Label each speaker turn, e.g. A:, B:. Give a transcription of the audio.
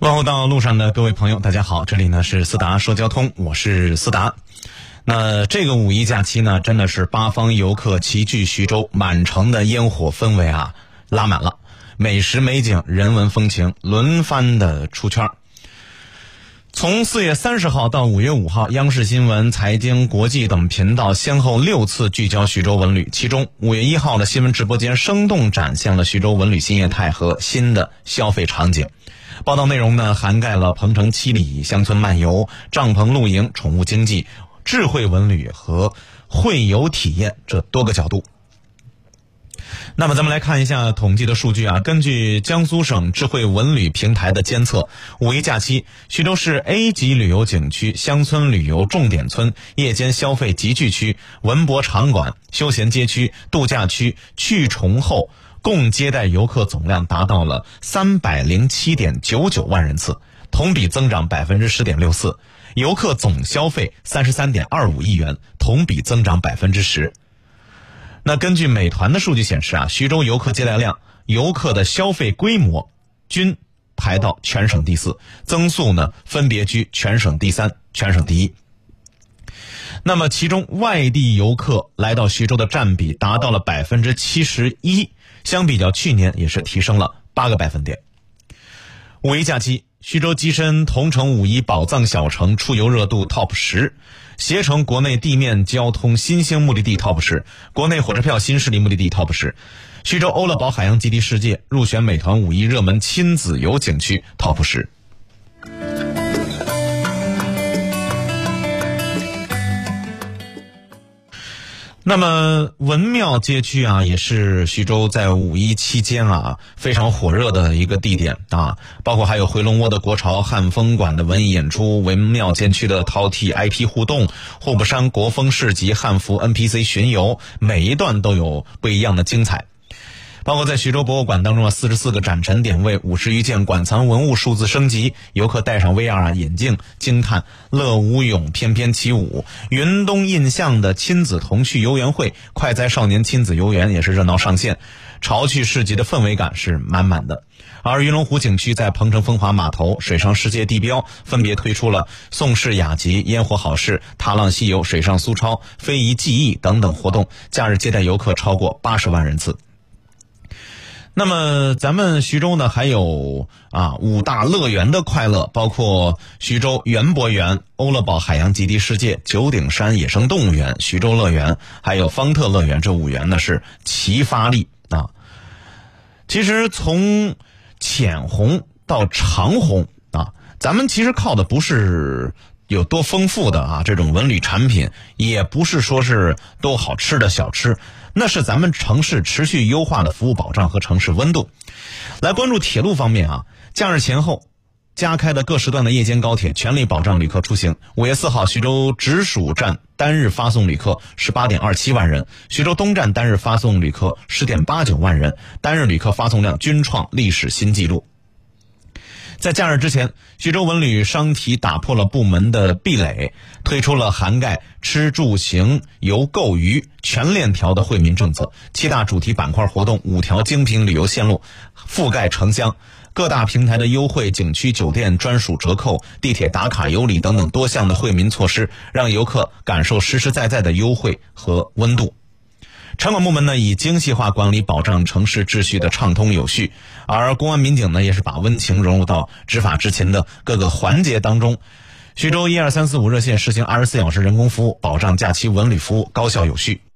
A: 问候到路上的各位朋友，大家好，这里呢是思达说交通，我是思达。那这个五一假期呢，真的是八方游客齐聚徐州，满城的烟火氛围啊拉满了，美食美景人文风情轮番的出圈。从4月30号到5月5号，央视新闻、财经、国际等频道先后6次聚焦徐州文旅，其中5月1号的新闻直播间生动展现了徐州文旅新业态和新的消费场景。报道内容呢，涵盖了鹏城七里、乡村漫游、帐篷露营、宠物经济、智慧文旅和会游体验这多个角度。那么咱们来看一下统计的数据啊，根据江苏省智慧文旅平台的监测，五一假期徐州市 A 级旅游景区、乡村旅游重点村、夜间消费集聚区、文博场馆、休闲街区、度假区去重后共接待游客总量达到了307.99万人次，同比增长 10.64%， 游客总消费 33.25亿元，同比增长 10%。那根据美团的数据显示啊，徐州游客接待量、游客的消费规模均排到全省第4，增速呢分别居全省第3、全省第1。那么其中外地游客来到徐州的占比达到了 71%， 相比较去年也是提升了8个百分点。五一假期，徐州跻身同城五一宝藏小城出游热度 TOP 10，携程国内地面交通新兴目的地 TOP 10，国内火车票新势力目的地 TOP 10，徐州欧乐堡海洋基地世界入选美团五一热门亲子游景区 TOP 10。那么文庙街区啊，也是徐州在五一期间啊非常火热的一个地点啊，包括还有回龙窝的国潮汉风馆的文艺演出，文庙街区的饕餮 IP 互动，户部山国风市集、汉服 NPC 巡游，每一段都有不一样的精彩。包括在徐州博物馆当中啊，44个展陈点位，50余件馆藏文物数字升级，游客戴上 VR 眼镜惊叹乐舞咏翩翩起舞，云东印象的亲子童趣游园会、快哉少年亲子游园也是热闹上线，潮趣市集的氛围感是满满的。而云龙湖景区在鹏城风华码头、水上世界地标分别推出了宋氏雅集、烟火好事、踏浪西游、水上苏超、非遗记忆等等活动，假日接待游客超过80万人次。那么咱们徐州呢还有5大乐园的快乐，包括徐州园博园、欧乐堡海洋基地世界、九鼎山野生动物园、徐州乐园还有方特乐园，这5园呢是齐发力啊。其实从浅红到长红啊，咱们其实靠的不是有多丰富的这种文旅产品，也不是说是多好吃的小吃，那是咱们城市持续优化的服务保障和城市温度。来关注铁路方面啊，假日前后加开的各时段的夜间高铁全力保障旅客出行。5月4号，徐州直属站单日发送旅客 18.27 万人，徐州东站单日发送旅客 10.89 万人，单日旅客发送量均创历史新纪录。在假日之前，徐州文旅商体打破了部门的壁垒，推出了涵盖吃住行游购娱全链条的惠民政策，7大主题板块活动，5条精品旅游线路，覆盖城乡，各大平台的优惠、景区酒店专属折扣、地铁打卡有礼等等多项的惠民措施，让游客感受实实在在的优惠和温度。城管部门呢以精细化管理保障城市秩序的畅通有序，而公安民警呢也是把温情融入到执法执勤的各个环节当中。徐州12345热线实行24小时人工服务，保障假期文旅服务高效有序。